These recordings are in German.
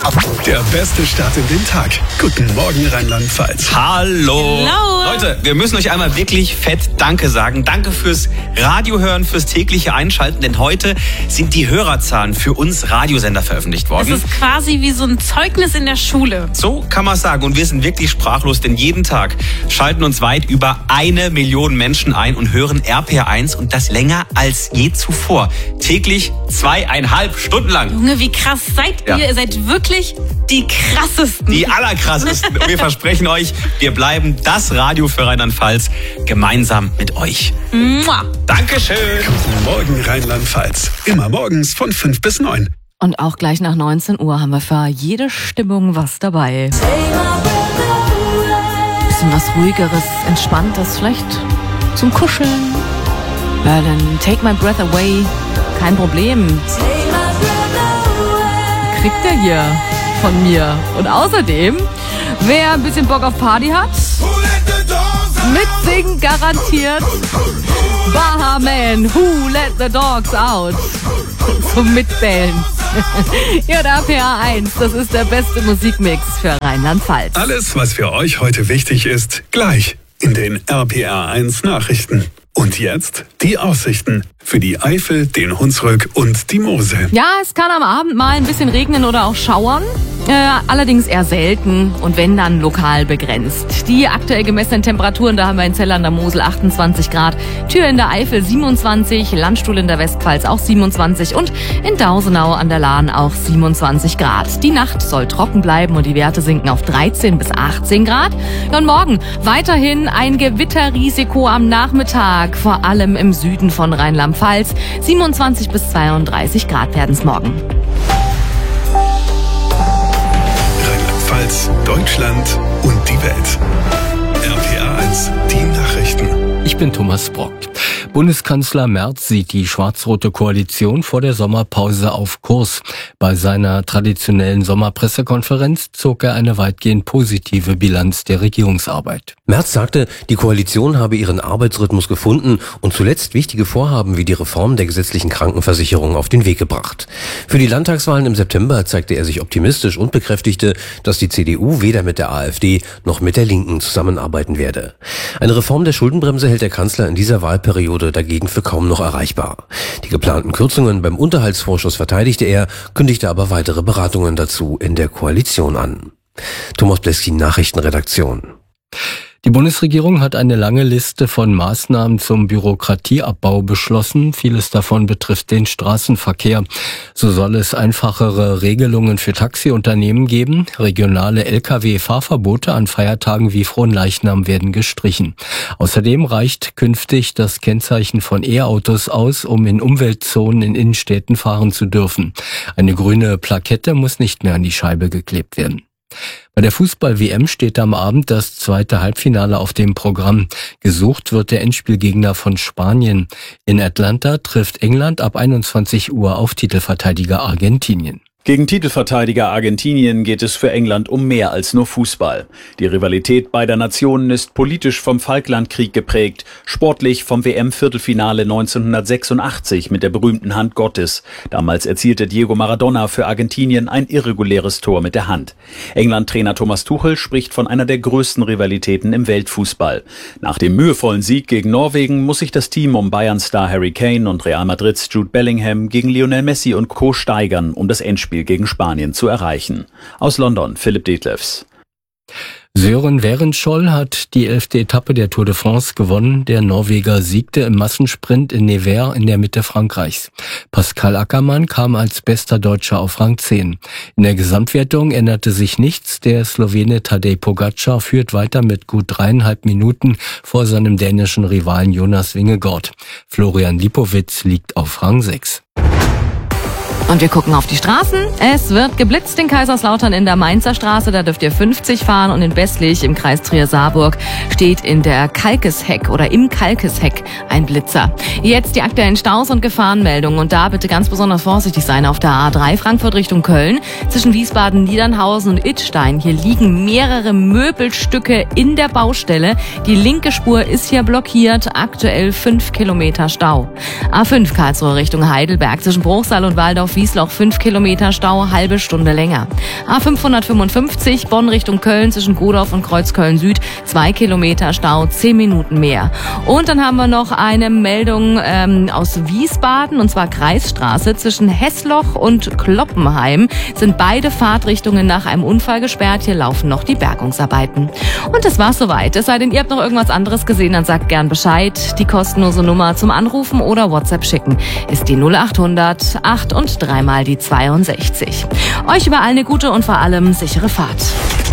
Der beste Start in den Tag. Guten Morgen, Rheinland-Pfalz. Hallo. Hello. Leute, wir müssen euch einmal wirklich fett Danke sagen. Danke fürs Radiohören, fürs tägliche Einschalten, denn heute sind die Hörerzahlen für uns Radiosender veröffentlicht worden. Das ist quasi wie so ein Zeugnis in der Schule. So kann man es sagen. Und wir sind wirklich sprachlos, denn jeden Tag schalten uns weit über 1 Million Menschen ein und hören RPR1 und das länger als je zuvor. Täglich 2,5 Stunden lang. Junge, wie krass seid ihr? Ja. Ihr seid wirklich die krassesten. Die allerkrassesten. Und wir versprechen euch, wir bleiben das Radio für Rheinland-Pfalz gemeinsam mit euch. Mua. Dankeschön. Guten Morgen, Rheinland-Pfalz. Immer morgens von 5 bis 9. Und auch gleich nach 19 Uhr haben wir für jede Stimmung was dabei. Bisschen was Ruhigeres, Entspanntes, vielleicht zum Kuscheln. Ja, dann Take My Breath Away, kein Problem. Kriegt er hier von mir. Und außerdem, wer ein bisschen Bock auf Party hat, mitsingen garantiert. Baha Man, Who Let the Dogs Out. Zum Mitbellen. Ja, der RPR1, das ist der beste Musikmix für Rheinland-Pfalz. Alles, was für euch heute wichtig ist, gleich in den RPR1 Nachrichten. Und jetzt die Aussichten für die Eifel, den Hunsrück und die Mosel. Ja, es kann am Abend mal ein bisschen regnen oder auch schauern. Allerdings eher selten und wenn dann lokal begrenzt. Die aktuell gemessenen Temperaturen, da haben wir in Zell an der Mosel 28 Grad, Tür in der Eifel 27, Landstuhl in der Westpfalz auch 27 und in Dausenau an der Lahn auch 27 Grad. Die Nacht soll trocken bleiben und die Werte sinken auf 13 bis 18 Grad. Und morgen weiterhin ein Gewitterrisiko am Nachmittag, vor allem im Süden von Rheinland-Pfalz. 27 bis 32 Grad werden es morgen. Rheinland-Pfalz, Deutschland und die Welt. RPR1, die Nachrichten. Ich bin Thomas Brock. Bundeskanzler Merz sieht die schwarz-rote Koalition vor der Sommerpause auf Kurs. Bei seiner traditionellen Sommerpressekonferenz zog er eine weitgehend positive Bilanz der Regierungsarbeit. Merz sagte, die Koalition habe ihren Arbeitsrhythmus gefunden und zuletzt wichtige Vorhaben wie die Reform der gesetzlichen Krankenversicherung auf den Weg gebracht. Für die Landtagswahlen im September zeigte er sich optimistisch und bekräftigte, dass die CDU weder mit der AfD noch mit der Linken zusammenarbeiten werde. Eine Reform der Schuldenbremse hält der Kanzler in dieser Wahlperiode dagegen für kaum noch erreichbar. Die geplanten Kürzungen beim Unterhaltsvorschuss verteidigte er, kündigte aber weitere Beratungen dazu in der Koalition an. Thomas Bleski, Nachrichtenredaktion. Die Bundesregierung hat eine lange Liste von Maßnahmen zum Bürokratieabbau beschlossen. Vieles davon betrifft den Straßenverkehr. So soll es einfachere Regelungen für Taxiunternehmen geben. Regionale Lkw-Fahrverbote an Feiertagen wie Fronleichnam werden gestrichen. Außerdem reicht künftig das Kennzeichen von E-Autos aus, um in Umweltzonen in Innenstädten fahren zu dürfen. Eine grüne Plakette muss nicht mehr an die Scheibe geklebt werden. Bei der Fußball-WM steht am Abend das zweite Halbfinale auf dem Programm. Gesucht wird der Endspielgegner von Spanien. In Atlanta trifft England ab 21 Uhr auf Titelverteidiger Argentinien. Gegen Titelverteidiger Argentinien geht es für England um mehr als nur Fußball. Die Rivalität beider Nationen ist politisch vom Falklandkrieg geprägt, sportlich vom WM-Viertelfinale 1986 mit der berühmten Hand Gottes. Damals erzielte Diego Maradona für Argentinien ein irreguläres Tor mit der Hand. England-Trainer Thomas Tuchel spricht von einer der größten Rivalitäten im Weltfußball. Nach dem mühevollen Sieg gegen Norwegen muss sich das Team um Bayern-Star Harry Kane und Real Madrids Jude Bellingham gegen Lionel Messi und Co. steigern, um das Endspiel gegen Spanien zu erreichen. Aus London, Philipp Detlefs. Sören Werenskiold hat die 11. Etappe der Tour de France gewonnen. Der Norweger siegte im Massensprint in Nevers in der Mitte Frankreichs. Pascal Ackermann kam als bester Deutscher auf Rang 10. In der Gesamtwertung änderte sich nichts. Der Slowene Tadej Pogačar führt weiter mit gut 3,5 Minuten vor seinem dänischen Rivalen Jonas Vingegaard. Florian Lipowitz liegt auf Rang 6. Und wir gucken auf die Straßen. Es wird geblitzt in Kaiserslautern in der Mainzer Straße. Da dürft ihr 50 fahren. Und in Besslich im Kreis Trier-Saarburg steht in der Kalkesheck oder im Kalkesheck ein Blitzer. Jetzt die aktuellen Staus und Gefahrenmeldungen. Und da bitte ganz besonders vorsichtig sein auf der A3 Frankfurt Richtung Köln. Zwischen Wiesbaden, Niedernhausen und Idstein. Hier liegen mehrere Möbelstücke in der Baustelle. Die linke Spur ist hier blockiert. Aktuell 5 Kilometer Stau. A5 Karlsruhe Richtung Heidelberg zwischen Bruchsal und Waldorf Wiesloch 5 Kilometer Stau, halbe Stunde länger. A555 Bonn Richtung Köln zwischen Godorf und Kreuzköln Süd, 2 Kilometer Stau, 10 Minuten mehr. Und dann haben wir noch eine Meldung aus Wiesbaden, und zwar Kreisstraße zwischen Hessloch und Kloppenheim sind beide Fahrtrichtungen nach einem Unfall gesperrt. Hier laufen noch die Bergungsarbeiten. Und das war's soweit. Es sei denn, ihr habt noch irgendwas anderes gesehen, dann sagt gern Bescheid. Die kostenlose Nummer zum Anrufen oder WhatsApp schicken ist die 0800 8 und 3 mal die 62. Euch überall eine gute und vor allem sichere Fahrt.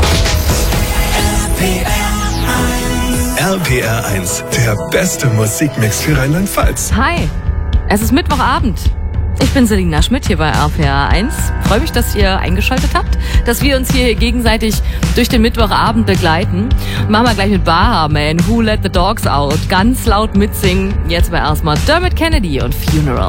RPR 1, der beste Musikmix für Rheinland-Pfalz. Hi, es ist Mittwochabend. Ich bin Selina Schmidt hier bei RPR 1. Freue mich, dass ihr eingeschaltet habt, dass wir uns hier gegenseitig durch den Mittwochabend begleiten. Machen wir gleich mit Baha Man, Who Let the Dogs Out. Ganz laut mitsingen. Jetzt aber erstmal Dermot Kennedy und Funeral.